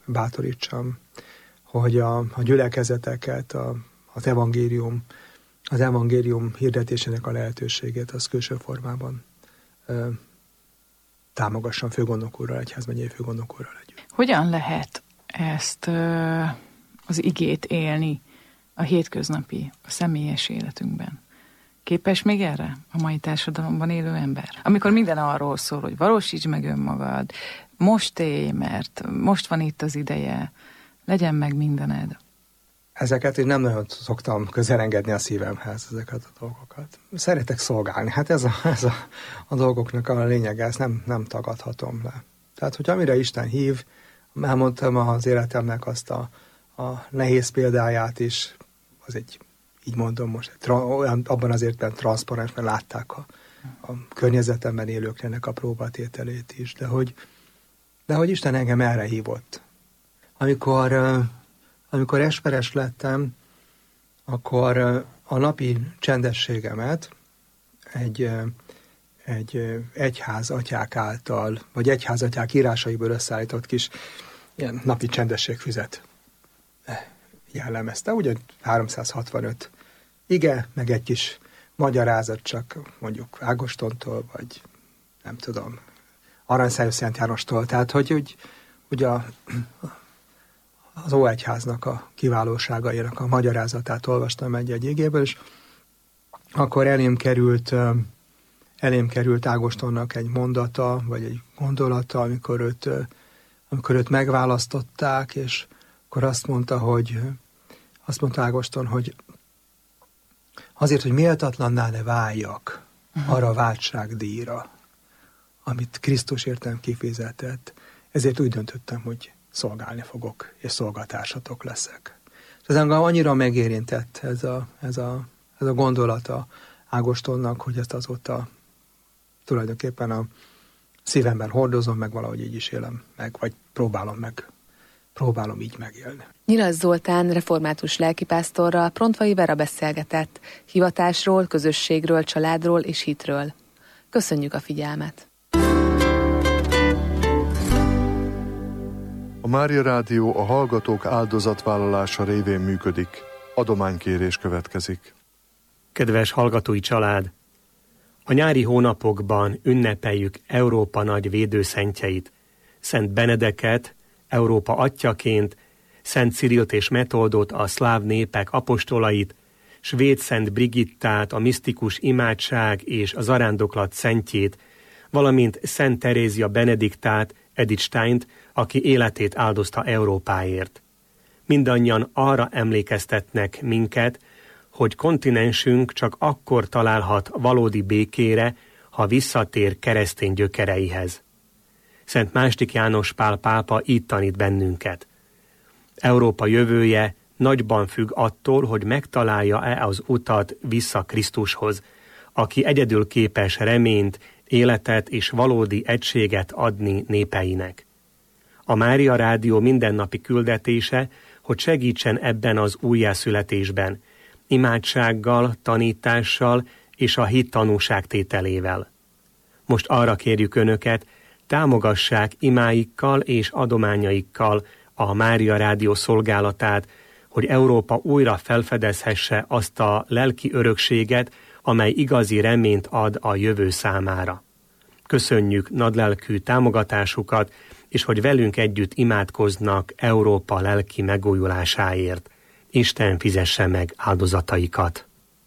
bátorítsam, hogy a gyülekezeteket, az evangélium hirdetésének a lehetőségét az külső formában támogassam főgondnok úrral, egyházmegyei főgondnok úrral együtt. Hogyan lehet ezt az igét élni a hétköznapi, a személyes életünkben? Képes még erre a mai társadalomban élő ember? Amikor minden arról szól, hogy valósítsd meg önmagad, most élj, mert most van itt az ideje, legyen meg mindened. Ezeket én nem nagyon szoktam közelengedni a szívemhez, ezeket a dolgokat. Szeretek szolgálni. Hát ez a dolgoknak a lényege, ezt nem tagadhatom le. Tehát, hogy amire Isten hív, elmondtam az életemnek azt a nehéz példáját is, az egy, így mondom most, olyan, abban az értelemben transzparens, mert látták a környezetemben élőknek a próbatételét is, de hogy Isten engem erre hívott. Amikor esperes lettem, akkor a napi csendességemet egy egyházatyák által, vagy egyházatyák írásaiból összeállított kis ilyen napi csendességfüzet jellemezte. Ugye 365 ige, meg egy kis magyarázat csak mondjuk Ágostontól, vagy nem tudom, Aranyszájú Szent Jánostól. Tehát, hogy az Óegyháznak a kiválóságainak a magyarázatát olvastam egy igéből, és akkor elém került Ágostonnak egy mondata, vagy egy gondolata, amikor őt megválasztották, és akkor azt mondta Ágoston, hogy azért, hogy méltatlanná ne váljak arra a váltságdíjra, amit Krisztus értem kifizetett, ezért úgy döntöttem, hogy szolgálni fogok, és szolgatársatok leszek. És ez engem annyira megérintett ez a gondolata Ágostonnak, hogy ezt azóta tulajdonképpen a szívemben hordozom, meg valahogy így is élem meg, vagy próbálom így megélni. Nyilas Zoltán református lelkipásztorral Prontvai Vera beszélgetett hivatásról, közösségről, családról és hitről. Köszönjük a figyelmet! A Mária Rádió a hallgatók áldozatvállalása révén működik. Adománykérés következik. Kedves hallgatói család! A nyári hónapokban ünnepeljük Európa nagy védőszentjeit, Szent Benedeket, Európa atyjaként, Szent Cirilt és Metoldot, a szláv népek apostolait, svéd Szent Brigittát, a misztikus imádság és a zarándoklat szentjét, valamint Szent Terézia Benediktát, Edith Steint, aki életét áldozta Európáért. Mindannyian arra emlékeztetnek minket, hogy kontinensünk csak akkor találhat valódi békére, ha visszatér keresztény gyökereihez. Szent II. János Pál pápa így tanít bennünket. Európa jövője nagyban függ attól, hogy megtalálja-e az utat vissza Krisztushoz, aki egyedül képes reményt, életet és valódi egységet adni népeinek. A Mária Rádió mindennapi küldetése, hogy segítsen ebben az újjászületésben, imádsággal, tanítással és a hit tanúságtételével. Most arra kérjük Önöket, támogassák imáikkal és adományaikkal a Mária Rádió szolgálatát, hogy Európa újra felfedezhesse azt a lelki örökséget, amely igazi reményt ad a jövő számára. Köszönjük nagylelkű támogatásukat, és hogy velünk együtt imádkoznak Európa lelki megújulásáért. Isten fizesse meg áldozataikat!